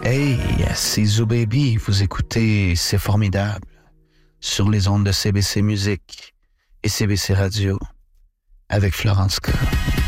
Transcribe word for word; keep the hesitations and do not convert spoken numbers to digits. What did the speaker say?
Hey, c'est Zoo Baby, vous écoutez C'est Formidable sur les ondes de C B C Musique et C B C Radio avec Florence K.